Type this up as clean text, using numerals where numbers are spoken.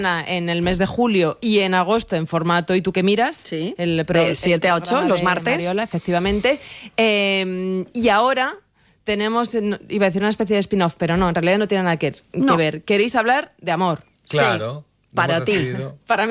en el mes de julio y en agosto en formato ¿Y tú qué miras? Sí, de 7 a 8, los martes. Mariola, efectivamente. Y ahora tenemos, iba a decir una especie de spin-off, pero no, en realidad no tiene nada que ver. ¿Queréis hablar de amor? Claro. Sí, para hemos ti. decidido- Para mí.